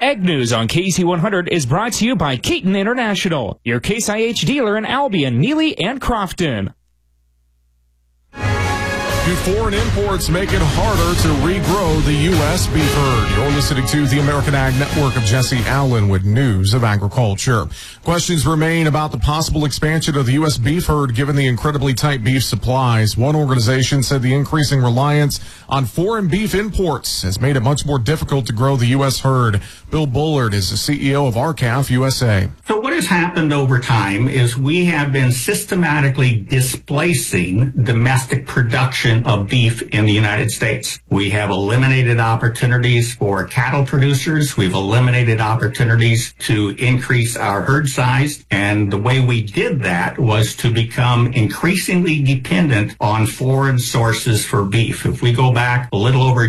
Ag News on KC100 is brought to you by Keaton International, your Case IH dealer in Albion, Neely, and Crofton. Do foreign imports make it harder to regrow the U.S. beef herd? You're listening to the American Ag Network of Jesse Allen with news of agriculture. Questions remain about the possible expansion of the U.S. beef herd given the incredibly tight beef supplies. One organization said the increasing reliance on foreign beef imports has made it much more difficult to grow the U.S. herd. Bill Bullard is the CEO of RCAF USA. So what has happened over time is we have been systematically displacing domestic production of beef in the United States. We have eliminated opportunities for cattle producers. We've eliminated opportunities to increase our herd size. And the way we did that was to become increasingly dependent on foreign sources for beef. If we go back a little over